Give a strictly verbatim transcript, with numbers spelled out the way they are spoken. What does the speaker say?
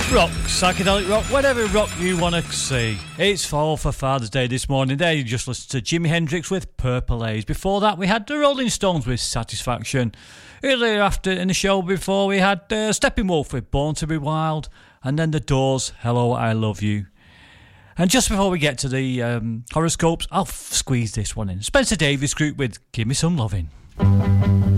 Rock, psychedelic rock, whatever rock you want to see. It's all for Father's Day this morning. There you just listened to Jimi Hendrix with Purple Haze. Before that we had the Rolling Stones with Satisfaction. Earlier after in the show before we had uh, Steppenwolf with Born to be Wild. And then the Doors, Hello I Love You. And just before we get to the um, horoscopes, I'll f- squeeze this one in. Spencer Davis Group with Give Me Some Lovin'.